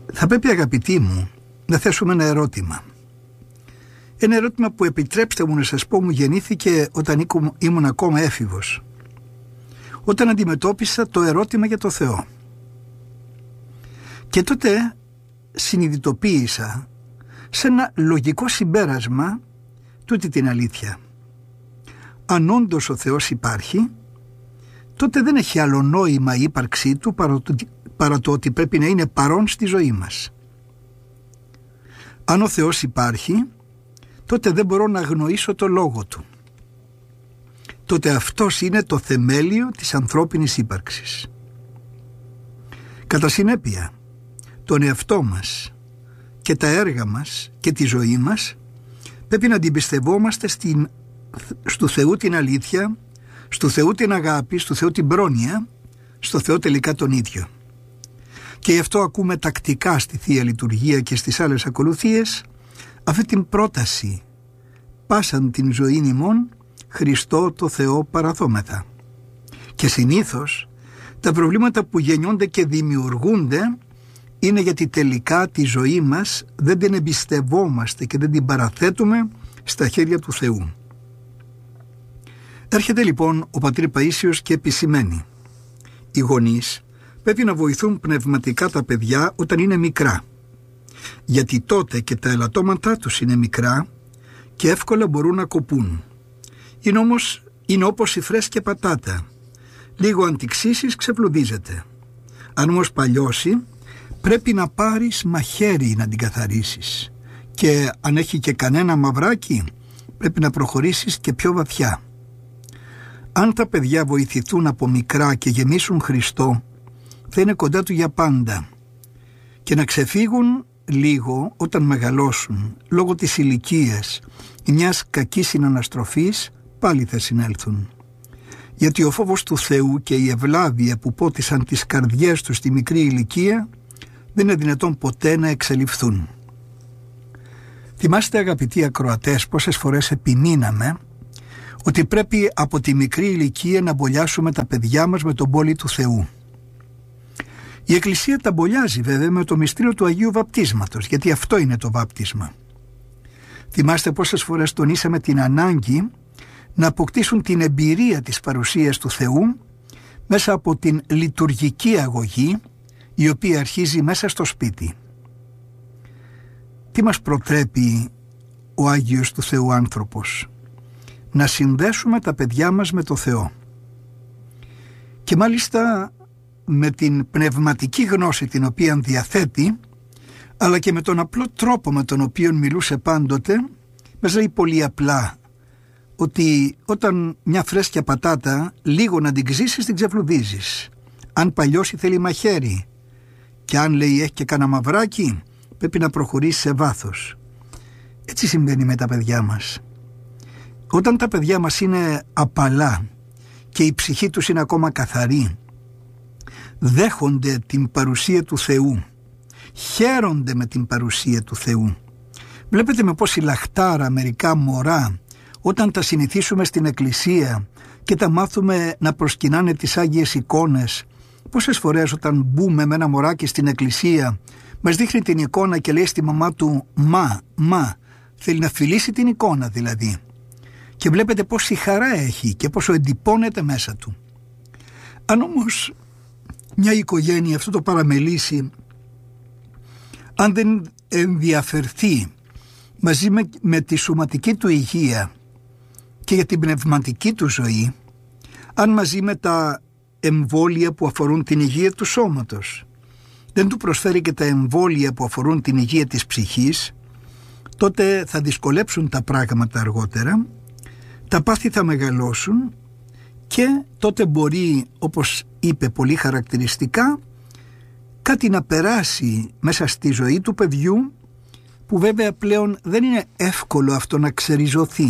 Θα πρέπει, αγαπητοί μου, να θέσουμε ένα ερώτημα. Ένα ερώτημα που, επιτρέψτε μου να σας πω, μου γεννήθηκε όταν ήμουν ακόμα έφηβος, όταν αντιμετώπισα το ερώτημα για το Θεό. Και τότε συνειδητοποίησα σε ένα λογικό συμπέρασμα τούτη την αλήθεια. Αν όντως ο Θεός υπάρχει, τότε δεν έχει άλλο νόημα η ύπαρξή του παρά το ότι πρέπει να είναι παρόν στη ζωή μας. Αν ο Θεός υπάρχει, τότε δεν μπορώ να αγνοήσω το λόγο του. Τότε αυτός είναι το θεμέλιο της ανθρώπινης ύπαρξης. Κατά συνέπεια, τον εαυτό μας και τα έργα μας και τη ζωή μας πρέπει να αντιπιστευόμαστε στο Θεού την αλήθεια, στο Θεού την αγάπη, στο Θεού την πρόνοια, στο Θεό τελικά τον ίδιο. Και γι' αυτό ακούμε τακτικά στη Θεία Λειτουργία και στις άλλες ακολουθίες αυτή την πρόταση: πάσαν την ζωήν ημών Χριστό το Θεό παραδόμεθα. Και συνήθως τα προβλήματα που γεννιόνται και δημιουργούνται είναι γιατί τελικά τη ζωή μας δεν την εμπιστευόμαστε και δεν την παραθέτουμε στα χέρια του Θεού. Έρχεται λοιπόν ο πατήρ Παΐσιος και επισημαίνει: οι γονείς πρέπει να βοηθούν πνευματικά τα παιδιά όταν είναι μικρά, γιατί τότε και τα ελαττώματά τους είναι μικρά και εύκολα μπορούν να κοπούν. Είναι όπως η φρέσκια πατάτα. Λίγο αν τη ξύσεις ξεπλουδίζεται. Αν όμως παλιώσει, πρέπει να πάρεις μαχαίρι να την καθαρίσεις. Και αν έχει και κανένα μαυράκι, πρέπει να προχωρήσεις και πιο βαθιά. Αν τα παιδιά βοηθηθούν από μικρά και γεμίσουν Χριστό, θα είναι κοντά του για πάντα. Και να ξεφύγουν λίγο όταν μεγαλώσουν, λόγω της ηλικίας ή μιας κακής συναναστροφής, πάλι θα συνέλθουν. Γιατί ο φόβος του Θεού και η ευλάβεια που πότισαν τις καρδιές τους στη μικρή ηλικία δεν είναι δυνατόν ποτέ να εξελιχθούν. Θυμάστε, αγαπητοί ακροατές, πόσες φορές επιμείναμε ότι πρέπει από τη μικρή ηλικία να μπολιάσουμε τα παιδιά μας με τον μπόλι του Θεού. Η Εκκλησία τα μπολιάζει βέβαια με το μυστήριο του Αγίου Βαπτίσματος, γιατί αυτό είναι το βάπτισμα. Θυμάστε πόσες φορές τονίσαμε την ανάγκη να αποκτήσουν την εμπειρία της παρουσίας του Θεού μέσα από την λειτουργική αγωγή, η οποία αρχίζει μέσα στο σπίτι. Τι μας προτρέπει ο Άγιος του Θεού άνθρωπος? Να συνδέσουμε τα παιδιά μας με το Θεό. Και μάλιστα με την πνευματική γνώση την οποία διαθέτει, αλλά και με τον απλό τρόπο με τον οποίο μιλούσε πάντοτε, μας λέει πολύ απλά ότι όταν μια φρέσκια πατάτα λίγο να την ξύσεις, την ξεφλουδίζεις. Αν παλιώσει θέλει μαχαίρι, και αν λέει έχει και κανένα μαυράκι, πρέπει να προχωρήσει σε βάθος. Έτσι συμβαίνει με τα παιδιά μας. Όταν τα παιδιά μας είναι απαλά και η ψυχή τους είναι ακόμα καθαρή, δέχονται την παρουσία του Θεού, χαίρονται με την παρουσία του Θεού. Βλέπετε με πόση λαχτάρα μερικά μωρά, όταν τα συνηθίσουμε στην εκκλησία και τα μάθουμε να προσκυνάνε τις Άγιες εικόνες, πόσες φορές όταν μπούμε με ένα μωράκι στην εκκλησία μας δείχνει την εικόνα και λέει στη μαμά του «μα», θέλει να φιλήσει την εικόνα δηλαδή. Και βλέπετε πόση χαρά έχει και πόσο εντυπώνεται μέσα του. Αν όμως μια οικογένεια αυτό το παραμελήσει, αν δεν ενδιαφερθεί μαζί με τη σωματική του υγεία και για την πνευματική του ζωή, αν μαζί με τα εμβόλια που αφορούν την υγεία του σώματος δεν του προσφέρει και τα εμβόλια που αφορούν την υγεία της ψυχής, τότε θα δυσκολέψουν τα πράγματα αργότερα, τα πάθη θα μεγαλώσουν και τότε μπορεί, όπως είπε πολύ χαρακτηριστικά, κάτι να περάσει μέσα στη ζωή του παιδιού, που βέβαια πλέον δεν είναι εύκολο αυτό να ξεριζωθεί.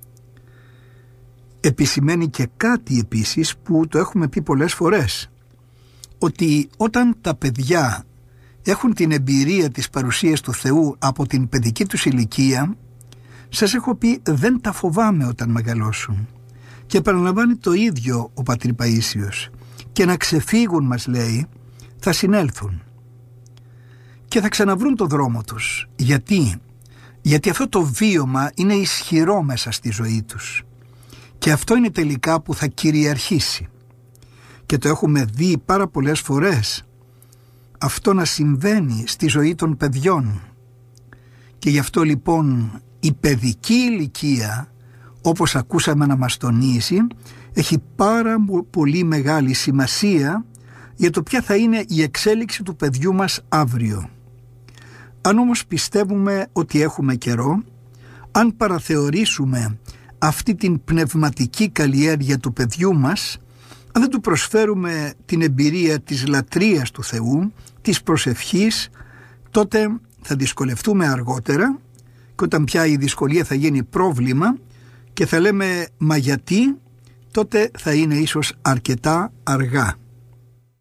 Επισημαίνει και κάτι επίσης που το έχουμε πει πολλές φορές, ότι όταν τα παιδιά έχουν την εμπειρία της παρουσίας του Θεού από την παιδική τους ηλικία, σας έχω πει δεν τα φοβάμαι όταν μεγαλώσουν. Και επαναλαμβάνει το ίδιο ο πατήρ Παΐσιος. Και να ξεφύγουν, μας λέει, θα συνέλθουν. και θα ξαναβρούν το δρόμο τους. Γιατί αυτό το βίωμα είναι ισχυρό μέσα στη ζωή τους. Και αυτό είναι τελικά που θα κυριαρχήσει. Και το έχουμε δει πάρα πολλές φορές αυτό να συμβαίνει στη ζωή των παιδιών. Και γι' αυτό λοιπόν η παιδική ηλικία, όπως ακούσαμε να μας τονίσει, έχει πάρα πολύ μεγάλη σημασία για το ποια θα είναι η εξέλιξη του παιδιού μας αύριο. Αν όμως πιστεύουμε ότι έχουμε καιρό, αν παραθεωρήσουμε αυτή την πνευματική καλλιέργεια του παιδιού μας, αν δεν του προσφέρουμε την εμπειρία της λατρείας του Θεού, της προσευχής, τότε θα δυσκολευτούμε αργότερα και όταν πια η δυσκολία θα γίνει πρόβλημα και θα λέμε «μα γιατί», τότε θα είναι ίσως αρκετά αργά.